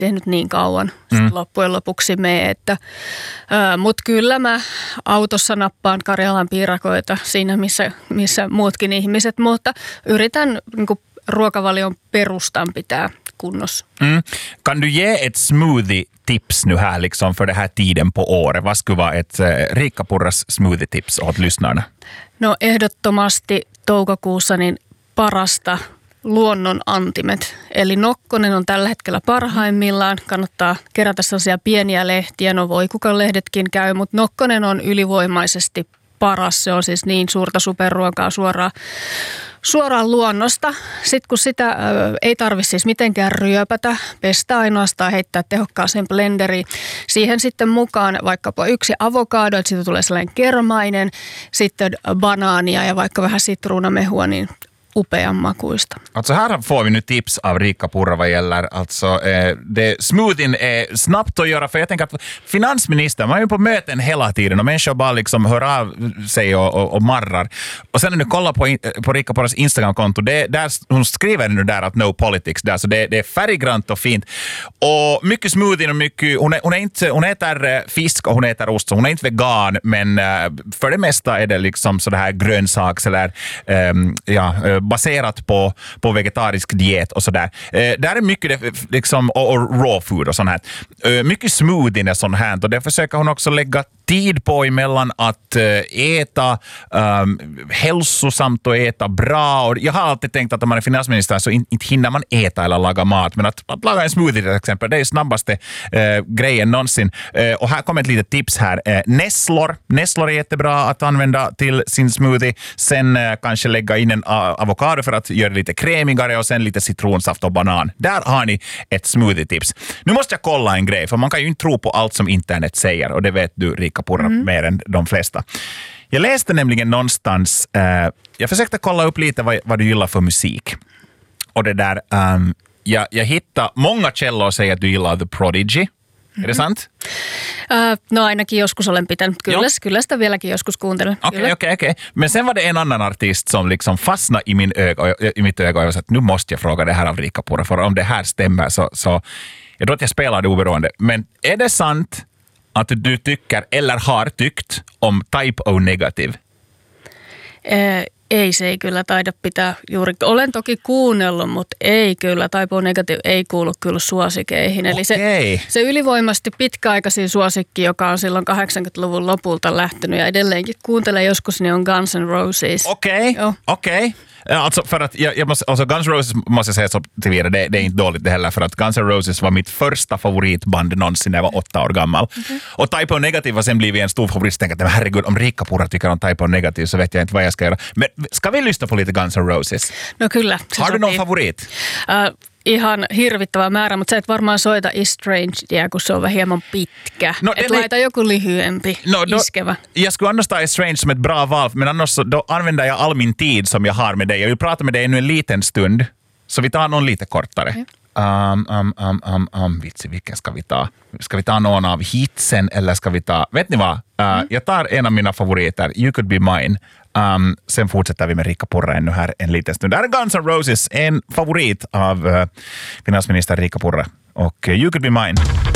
tehnyt niin kauan loppujen lopuksi mene. Mutta kyllä mä autossa nappaan Karjalan piirakoita siinä, missä muutkin ihmiset, mutta yritän niin kuin ruokavalion perustan pitää kunnossa. Kan du ge ett smoothie-tips nu här liksom för det här tiden på året? Vad skulle vara ett Riikka Purras smoothie-tips åt lyssnarna? No ehdottomasti toukokuussa niin parasta luonnon antimet. Eli nokkonen on tällä hetkellä parhaimmillaan. Kannattaa kerätä sellaisia pieniä lehtiä. No voi kuka lehdetkin käy, mutta nokkonen on ylivoimaisesti paras. Se on siis niin suurta superruokaa suoraan luonnosta. Sitten kun sitä ei tarvitse siis mitenkään ryöpätä, pestä ainoastaan, heittää tehokkaaseen blenderiin. Siihen sitten mukaan vaikkapa yksi avokaado, että siitä tulee sellainen kermainen, sitten banaania ja vaikka vähän sitruunamehua, niin upean makuista. Alltså här får vi nu tips av Riikka Purra vad gäller alltså smoothien är snabbt att göra, för jag tänker att finansministern, man är ju på möten hela tiden och människor bara liksom hör av sig och marrar. Och sen när du kollar på Riikka Purras Instagram-konto, där hon skriver nu där att no politics där, så det är färggrant och fint. Och mycket smoothie och mycket, hon äter fisk och hon äter ost, så hon är inte vegan, men för det mesta är det liksom så det här grönsaks eller baserat på vegetarisk diet och sådär. Där är mycket liksom, och raw food och sånt här. Mycket smoothie och sånt här. Och det försöker hon också lägga tid på emellan att äta hälsosamt och äta bra. Och jag har alltid tänkt att om man är finansminister så inte hinner man äta eller laga mat. Men att laga en smoothie till exempel, det är snabbaste grejen någonsin. Och här kommer ett litet tips här. Nässlor är jättebra att använda till sin smoothie. Sen kanske lägga in en avokado för att göra det lite krämigare och sen lite citronsaft och banan. Där har ni ett smoothie-tips. Nu måste jag kolla en grej, för man kan ju inte tro på allt som internet säger, och det vet du, Riikka Purra, mer än de flesta. Jag läste nämligen någonstans, jag försökte kolla upp lite vad du gillar för musik. Och det där, jag hittade många källor säger att du gillar The Prodigy. Är det sant? No ainakin joskus olen pitänyt. Kyllä sitä vieläkin joskus kuuntelen. Okej. Men sen var det en annan artist som liksom fastnade i mitt öga och jag sa att nu måste jag fråga det här av Riikka Purra, för om det här stämmer så jag tror att jag spelar det oberoende. Men är det sant att du tycker eller har tyckt om Type O Negative? Ei, se ei kyllä taida pitää juuri. Olen toki kuunnellut, mutta ei kyllä. Type O Negative ei kuulu kyllä suosikeihin. Eli se ylivoimasti pitkäaikaisin suosikki, joka on silloin 80-luvun lopulta lähtenyt ja edelleenkin kuuntelee joskus, niin on Guns N' Roses. Okej. Alltså för att alltså Guns N' Roses måste jag säga så tillvida, det är inte dåligt det heller, för att Guns N' Roses var mitt första favoritband någonsin när jag var 8 år gammal. Och Type O Negative har sen blivit en stor favorit. Jag tänkte att herregud, om Riikka Purra tycker om Type O Negative så vet jag inte vad jag ska göra. Men ska vi lyssna på lite Guns N' Roses? No kyllä. Har du någon favorit? Ihan hirvittävä määrä, mutta sä et varmaan soita Estranged, kun se on vähän hieman pitkä. No, laita joku lyhyempi, iskevä. Jag skulle annars ta Estranged som ett bra val, men annars då använder jag all min tid som jag har med dig. Jag vill prata med dig ännu en liten stund, så vi tar någon lite kortare. Vitsi, vilken ska vi ta? Ska vi ta någon av hitsen eller ska vi ta... Vet ni vad? Jag tar en av mina favoriter, You Could Be Mine. Sen fortsätter vi med Riikka Purra ännu här en liten stund. Där är Guns N' Roses, en favorit av finansminister Riikka Purra. Och You Could Be Mine.